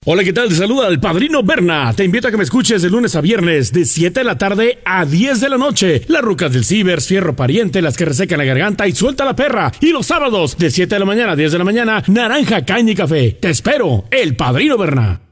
Hola, ¿qué tal? Te saluda el Padrino Berna. Te invito a que me escuches de lunes a viernes, de 7 de la tarde a 10 de la noche. Las rucas del Cibers, Fierro Pariente, las que resecan la garganta y suelta la perra. Y los sábados, de 7 de la mañana a 10 de la mañana, Naranja, Caña y Café. Te espero, el Padrino Berna.